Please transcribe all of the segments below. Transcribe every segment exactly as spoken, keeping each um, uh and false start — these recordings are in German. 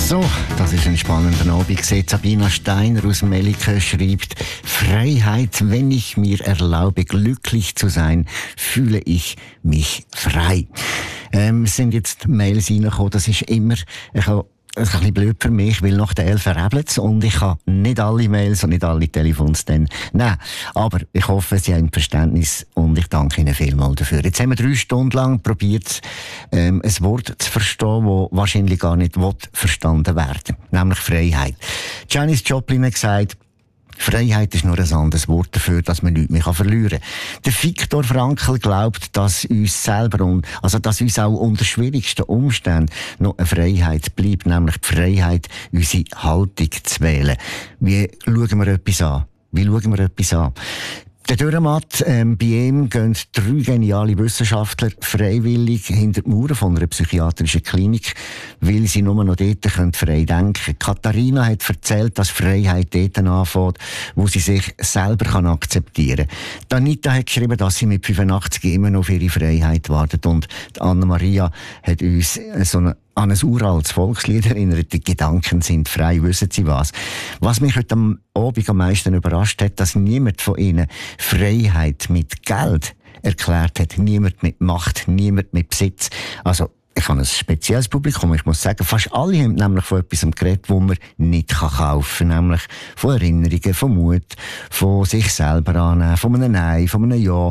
So, das ist ein spannender Abend. Sabina Steiner aus Melike schreibt: Freiheit, wenn ich mir erlaube, glücklich zu sein, fühle ich mich frei. Ähm, es sind jetzt Mails reingekommen, das ist immer, ich habe das ist ein bisschen blöd für mich, weil nach der elf verrebelt es und ich habe nicht alle Mails und nicht alle Telefons dann nehmen. Aber ich hoffe, Sie haben Verständnis und ich danke Ihnen vielmals dafür. Jetzt haben wir drei Stunden lang probiert, ähm, ein Wort zu verstehen, das wahrscheinlich gar nicht verstanden werden will, nämlich Freiheit. Janis Joplin hat gesagt, Freiheit ist nur ein anderes Wort dafür, dass man nichts mehr verlieren kann. Der Viktor Frankl glaubt, dass uns selber und, also dass uns auch unter schwierigsten Umständen noch eine Freiheit bleibt, nämlich die Freiheit, unsere Haltung zu wählen. Wie schauen wir etwas an? Wie schauen wir etwas an? Der Dürrematt, ähm, bei ihm gehen drei geniale Wissenschaftler freiwillig hinter die Mauern von einer psychiatrischen Klinik, weil sie nur noch dort können frei denken können. Katharina hat erzählt, dass Freiheit dort anfängt, wo sie sich selber kann akzeptieren kann. Anita hat geschrieben, dass sie mit fünfundachtzig immer noch auf ihre Freiheit wartet. Und Anna-Maria hat uns so eine an ein uraltes Volkslied erinnert, die Gedanken sind frei, wissen Sie was. Was mich heute am Abend am meisten überrascht hat, dass niemand von Ihnen Freiheit mit Geld erklärt hat. Niemand mit Macht, niemand mit Besitz. Also, ich habe ein spezielles Publikum, ich muss sagen, fast alle haben nämlich von etwas geredet, das man nicht kaufen kann. Nämlich von Erinnerungen, von Mut, von sich selber annehmen, von einem Nein, von einem Ja.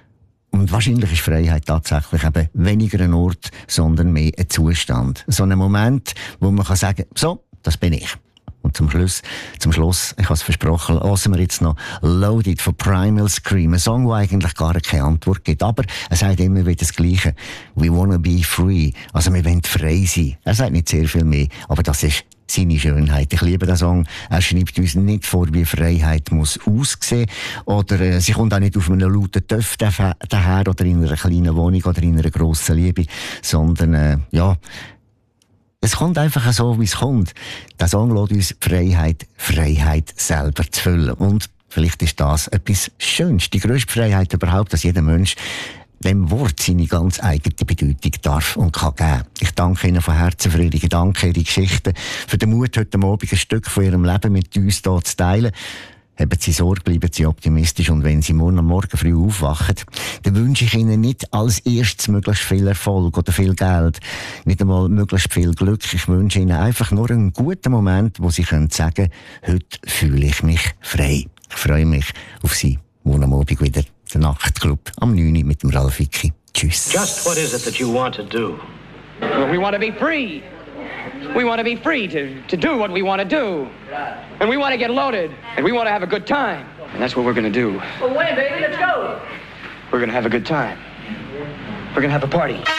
Und wahrscheinlich ist Freiheit tatsächlich eben weniger ein Ort, sondern mehr ein Zustand. So ein Moment, wo man kann sagen, so, das bin ich. Und zum Schluss, zum Schluss, ich habe es versprochen, hören wir jetzt noch Loaded von Primal Scream. Ein Song, der eigentlich gar keine Antwort gibt. Aber er sagt immer wieder das Gleiche. We wanna be free. Also wir wollen frei sein. Er sagt nicht sehr viel mehr, aber das ist seine Schönheit. Ich liebe den Song. Er schreibt uns nicht vor, wie Freiheit muss aussehen. Oder äh, sie kommt auch nicht auf einem lauten Töff daher oder in einer kleinen Wohnung oder in einer grossen Liebe. Sondern, äh, ja, es kommt einfach so, wie es kommt. Der Song lässt uns die Freiheit, Freiheit selber zu füllen. Und vielleicht ist das etwas Schönes. Die grösste Freiheit überhaupt, dass jeder Mensch dem Wort seine ganz eigene Bedeutung darf und kann geben. Ich danke Ihnen von Herzen für Ihre Gedanken, Ihre Geschichten, für den Mut, heute Abend ein Stück von Ihrem Leben mit uns hier zu teilen. Haben Sie Sorge, bleiben Sie optimistisch und wenn Sie morgen am Morgen früh aufwachen, dann wünsche ich Ihnen nicht als erstes möglichst viel Erfolg oder viel Geld, nicht einmal möglichst viel Glück. Ich wünsche Ihnen einfach nur einen guten Moment, wo Sie können sagen, heute fühle ich mich frei. Ich freue mich auf Sie morgen am Abend wieder. Der Nachtclub am neun Uhr mit dem Ralf Vicki. Tschüss. Just what is it that you want to do? Well, we want to be free. We want to be free to, to do what we want to do. And we want to get loaded. And we want to have a good time. And that's what we're going to do. Well, when, baby? Let's go. We're going to have a good time. We're going to have a party.